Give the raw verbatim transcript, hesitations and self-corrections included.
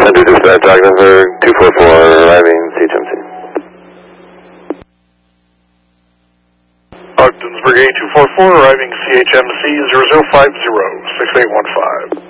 Center Dispatch, Ogdensburg, two four four, arriving C H M C. Ogdensburg A two four four, arriving C H M C zero zero five zero, six eight one five.